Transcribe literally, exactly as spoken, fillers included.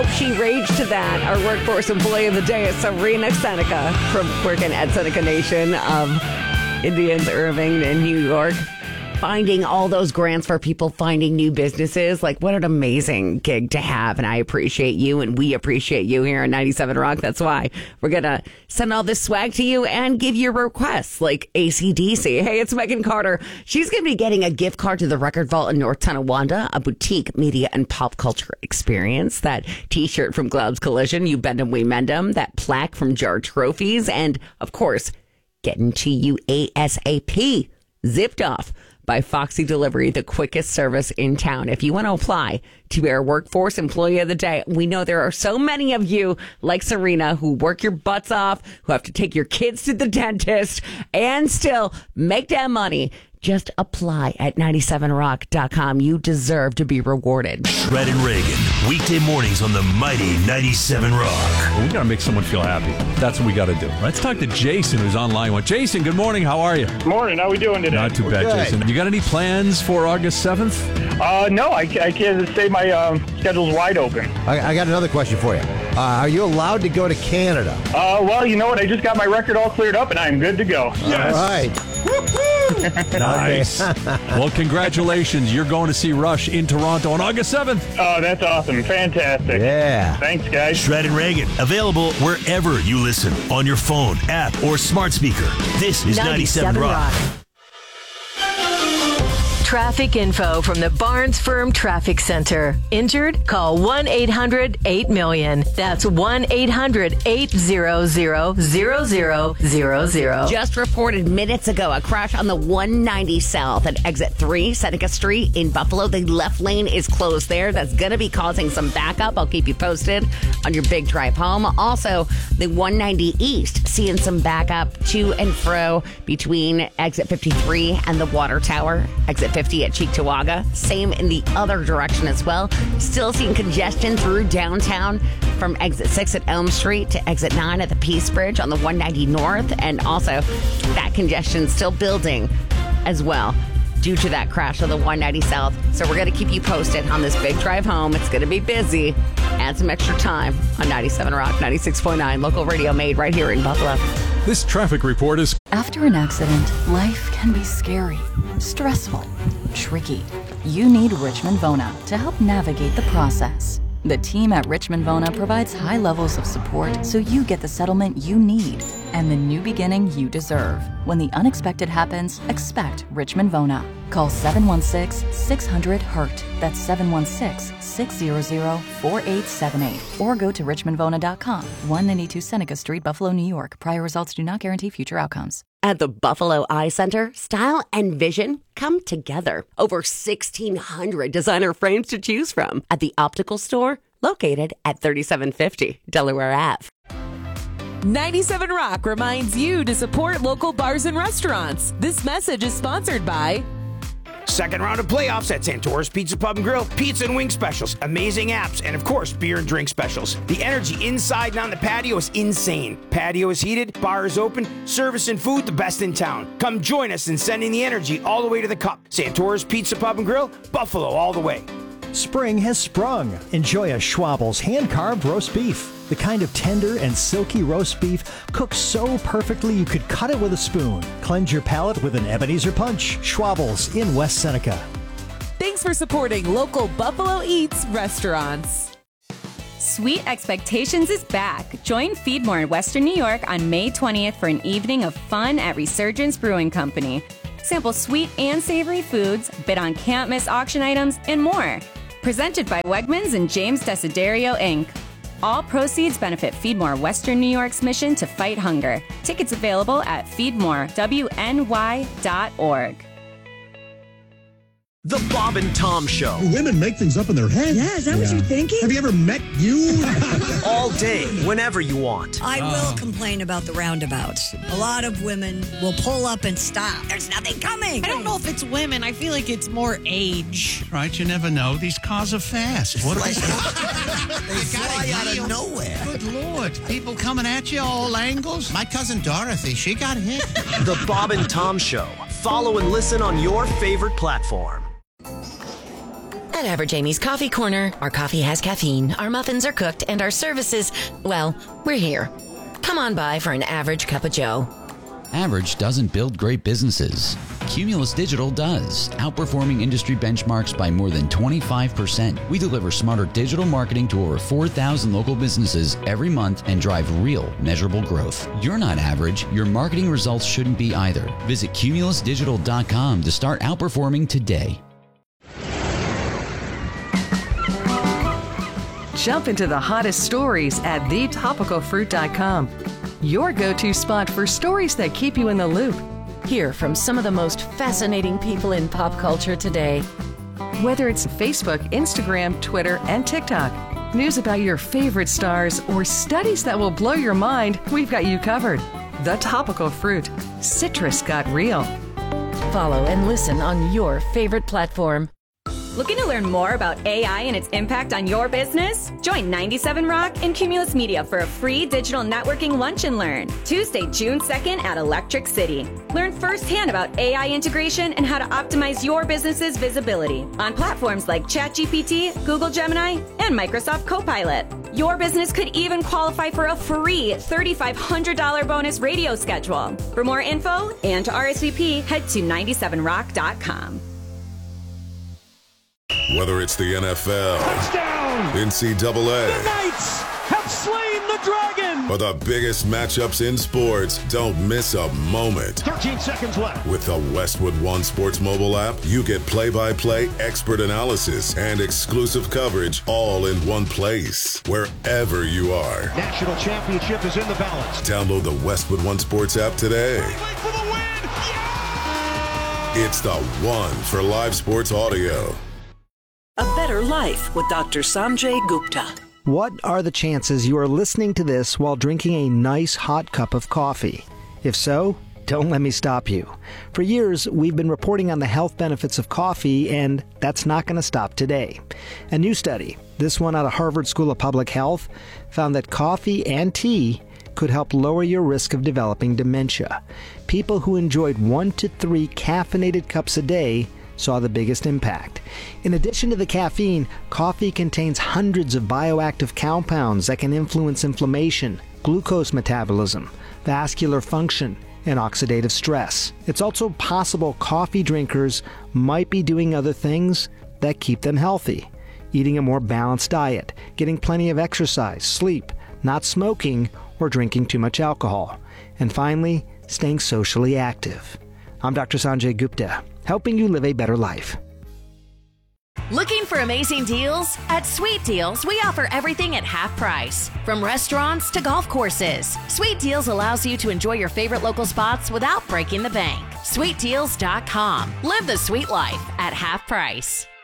she raged to that. Our workforce employee of the day is Serena Seneca from working at Seneca Nation of Indians, Irving in New York. Finding all those grants for people finding new businesses. Like, what an amazing gig to have. And I appreciate you, and we appreciate you here on ninety-seven Rock. That's why we're going to send all this swag to you and give you requests like A C D C. Hey, it's Megan Carter. She's going to be getting a gift card to the Record Vault in North Tonawanda, a boutique media and pop culture experience. That T-shirt from Globes Collision, You Bend 'em, We Mend 'em. That plaque from Jar Trophies. And, of course, getting to you ASAP. Zipped off by Foxy Delivery, the quickest service in town. If you want to apply to be our Workforce Employee of the Day, we know there are so many of you like Serena who work your butts off, who have to take your kids to the dentist and still make that money. Just apply at ninety-seven rock dot com. You deserve to be rewarded. Shred and Reagan, weekday mornings on the mighty ninety-seven Rock. Well, we got to make someone feel happy. That's what we got to do. Let's talk to Jason, who's online. Well, Jason, good morning. How are you? Morning. How we doing today? Not too We're bad, good. Jason. You got any plans for August seventh? Uh, no, I, I can't say my um, schedule's wide open. I, I got another question for you. Uh, are you allowed to go to Canada? Uh, well, you know what? I just got my record all cleared up, and I'm good to go. Yes. All right. Nice. Well, congratulations. You're going to see Rush in Toronto on August seventh. Oh, that's awesome. Fantastic. Yeah. Thanks, guys. Shred and Reagan, available wherever you listen, on your phone, app, or smart speaker. This is ninety-seven Rock. Traffic info from the Barnes Firm Traffic Center. Injured? Call one eight hundred eight million. That's one eight hundred eight hundred zero zero zero zero. Just reported minutes ago a crash on the one ninety South at exit three, Seneca Street in Buffalo. The left lane is closed there. That's going to be causing some backup. I'll keep you posted on your big drive home. Also, the one ninety East seeing some backup to and fro between exit fifty-three and the Water Tower. Exit fifty at Cheektowaga. Same in the other direction as well. Still seeing congestion through downtown from exit six at Elm Street to exit nine at the Peace Bridge on the one ninety North. And also that congestion still building as well due to that crash on the one ninety South. So we're going to keep you posted on this big drive home. It's going to be busy. Add some extra time on ninety-seven Rock, ninety-six point nine, local radio made right here in Buffalo. This traffic report is... After an accident, life can be scary, stressful, tricky. You need Richmond Vona to help navigate the process. The team at Richmond Vona provides high levels of support so you get the settlement you need and the new beginning you deserve. When the unexpected happens, expect Richmond Vona. Call seven one six, six hundred, hurt. That's seven one six, six hundred, four eight seven eight. Or go to richmond vona dot com. one ninety-two Seneca Street, Buffalo, New York. Prior results do not guarantee future outcomes. At the Buffalo Eye Center, style and vision come together. Over sixteen hundred designer frames to choose from at the optical store located at thirty-seven fifty Delaware Avenue. ninety-seven Rock reminds you to support local bars and restaurants. This message is sponsored by... Second round of playoffs at Santora's Pizza Pub and Grill. Pizza and wing specials, amazing apps, and of course, beer and drink specials. The energy inside and on the patio is insane. Patio is heated, bar is open, service and food the best in town. Come join us in sending the energy all the way to the cup. Santora's Pizza Pub and Grill, Buffalo all the way. Spring has sprung. Enjoy a Schwabel's hand-carved roast beef. The kind of tender and silky roast beef cooked so perfectly you could cut it with a spoon. Cleanse your palate with an Ebenezer Punch. Schwabel's in West Seneca. Thanks for supporting local Buffalo Eats restaurants. Sweet Expectations is back. Join Feedmore in Western New York on May twentieth for an evening of fun at Resurgence Brewing Company. Sample sweet and savory foods, bid on can't-miss auction items, and more. Presented by Wegmans and James Desiderio, Incorporated. All proceeds benefit Feedmore Western New York's mission to fight hunger. Tickets available at feedmore w n y dot org. The Bob and Tom Show. Women make things up in their head. Yeah, is that yeah. what you're thinking? Have you ever met you? All day, whenever you want. I will uh. complain about the roundabouts. A lot of women will pull up and stop. There's nothing coming. I don't know if it's women. I feel like it's more age. Right, you never know. These cars are fast. What like, they fly out of nowhere. Good Lord. People coming at you all angles. My cousin Dorothy, she got hit. The Bob and Tom Show. Follow and listen on your favorite platform. At Average Amy's Coffee Corner, our coffee has caffeine, our muffins are cooked, and our services, well, we're here. Come on by for an average cup of joe. Average doesn't build great businesses. Cumulus Digital does, outperforming industry benchmarks by more than twenty-five percent. We deliver smarter digital marketing to over four thousand local businesses every month and drive real, measurable growth. You're not average. Your marketing results shouldn't be either. Visit cumulus digital dot com to start outperforming today. Jump into the hottest stories at the topical fruit dot com. Your go-to spot for stories that keep you in the loop. Hear from some of the most fascinating people in pop culture today. Whether it's Facebook, Instagram, Twitter, and TikTok, news about your favorite stars, or studies that will blow your mind, we've got you covered. The Topical Fruit. Citrus got real. Follow and listen on your favorite platform. Looking to learn more about A I and its impact on your business? Join ninety-seven Rock and Cumulus Media for a free digital networking lunch and learn, Tuesday, June second at Electric City. Learn firsthand about A I integration and how to optimize your business's visibility on platforms like ChatGPT, Google Gemini, and Microsoft Copilot. Your business could even qualify for a free three thousand five hundred dollars bonus radio schedule. For more info and to R S V P, head to ninety-seven rock dot com. Whether it's the N F L, touchdown, N C double A, the Knights have slain the dragon, or the biggest matchups in sports, don't miss a moment. thirteen seconds left. With the Westwood One Sports mobile app, you get play-by-play, expert analysis, and exclusive coverage all in one place, wherever you are. National championship is in the balance. Download the Westwood One Sports app today. For the win. Yeah! It's the one for live sports audio. A Better Life with Doctor Sanjay Gupta. What are the chances you are listening to this while drinking a nice hot cup of coffee? If so, don't let me stop you. For years, we've been reporting on the health benefits of coffee, and that's not going to stop today. A new study, this one out of Harvard School of Public Health, found that coffee and tea could help lower your risk of developing dementia. People who enjoyed one to three caffeinated cups a day saw the biggest impact. In addition to the caffeine, coffee contains hundreds of bioactive compounds that can influence inflammation, glucose metabolism, vascular function, and oxidative stress. It's also possible coffee drinkers might be doing other things that keep them healthy. Eating a more balanced diet, getting plenty of exercise, sleep, not smoking, or drinking too much alcohol. And finally, staying socially active. I'm Doctor Sanjay Gupta, helping you live a better life. Looking for amazing deals? At Sweet Deals, we offer everything at half price. From restaurants to golf courses, Sweet Deals allows you to enjoy your favorite local spots without breaking the bank. sweet deals dot com. Live the sweet life at half price.